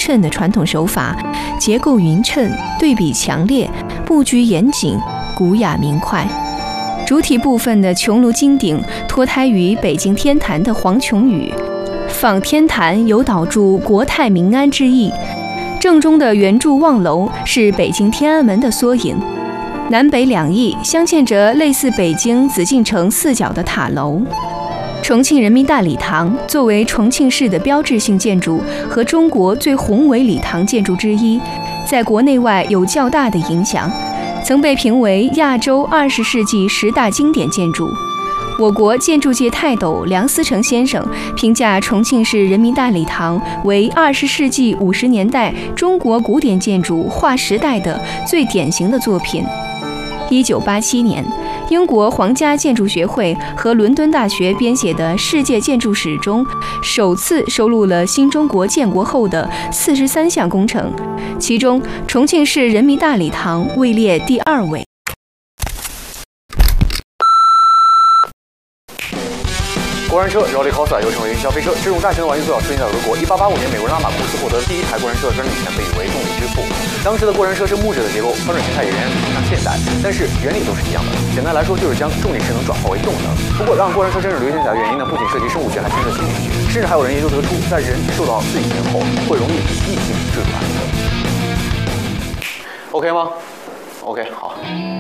衬的传统手法，结构匀称，对比强烈，布局严谨，古雅明快。主体部分的穹庐金顶脱胎于北京天坛的黄琼宇，仿天坛有导助国泰民安之意。正中的圆柱望楼是北京天安门的缩影，南北两翼镶嵌着类似北京紫禁城四角的塔楼。重庆人民大礼堂作为重庆市的标志性建筑和中国最宏伟礼堂建筑之一，在国内外有较大的影响，曾被评为亚洲20世纪10大经典建筑。我国建筑界泰斗梁思成先生评价重庆市人民大礼堂为20世纪50年代中国古典建筑划时代的最典型的作品。1987年，英国皇家建筑学会和伦敦大学编写的《世界建筑史》中，首次收录了新中国建国后的43项工程，其中重庆市人民大礼堂位列第2位。 国产车 Rollercoaster 又称为云霄飞车，这种大型的玩具最早出现在俄国。1885年，美国人拉马库斯获得第一台过山车的专利权，被誉为动力之父。当时的过山车是木质的结构，发展形态也仍然不像现代，但是原理都是一样的。简单来说，就是将重力势能转化为动能。不过，让过山车真正流行起来的原因呢，不仅涉及生物学，还牵涉心理学，甚至还有人研究得出，在人受到刺激前后，会容易异性制止。OK 吗 ？OK， 好。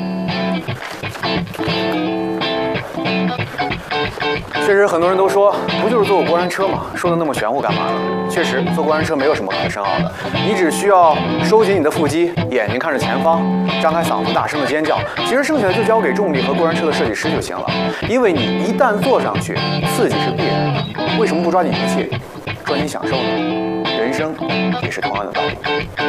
确实，很多人都说，不就是坐过过山车吗？说的那么玄乎干嘛呢？确实，坐过山车没有什么可深奥的，你只需要收紧你的腹肌，眼睛看着前方，张开嗓子大声的尖叫。其实剩下的就交给重力和过山车的设计师就行了。因为你一旦坐上去，刺激是必然的。为什么不抓紧一切，抓紧享受呢？人生也是同样的道理。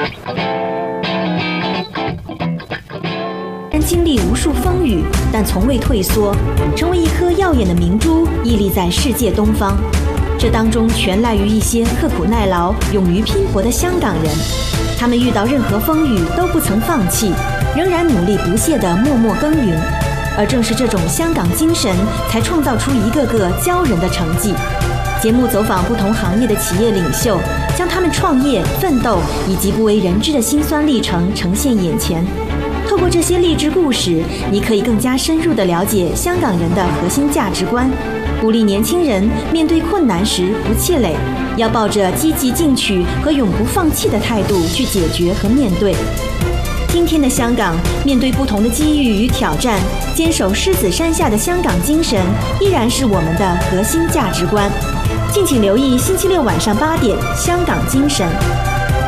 经历无数风雨，但从未退缩，成为一颗耀眼的明珠，屹立在世界东方。这当中全赖于一些刻苦耐劳、勇于拼搏的香港人，他们遇到任何风雨都不曾放弃，仍然努力不懈地默默耕耘。而正是这种香港精神，才创造出一个个骄人的成绩。节目走访不同行业的企业领袖，将他们创业、奋斗以及不为人知的辛酸历程呈现眼前。透过这些励志故事，你可以更加深入地了解香港人的核心价值观，鼓励年轻人面对困难时不气馁，要抱着积极进取和永不放弃的态度去解决和面对。今天的香港，面对不同的机遇与挑战，坚守狮子山下的香港精神依然是我们的核心价值观。敬请留意星期六晚上8点《香港精神》。